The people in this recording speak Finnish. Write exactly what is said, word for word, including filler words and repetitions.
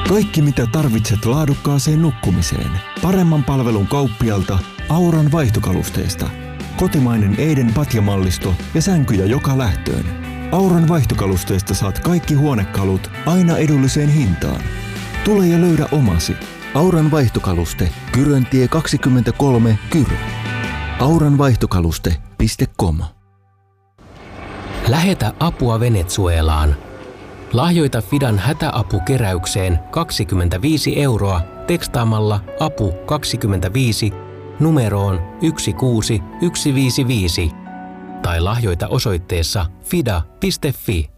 Kaikki mitä tarvitset laadukkaaseen nukkumiseen. Paremman palvelun kauppialta Auran vaihtokalusteesta. Kotimainen Eiden patjamallisto ja sänkyjä joka lähtöön. Auran vaihtokalusteesta saat kaikki huonekalut aina edulliseen hintaan. Tule ja löydä omasi. Auran vaihtokaluste, Kyröntie kaksikymmentäkolme, Kyrö. auranvaihtokaluste piste com. Lähetä apua Venezuelaan. Lahjoita Fidan hätäapukeräykseen kaksikymmentäviisi euroa tekstaamalla apu kaksikymmentäviisi numeroon yksi kuusi yksi viisi viisi tai lahjoita osoitteessa fida piste fi.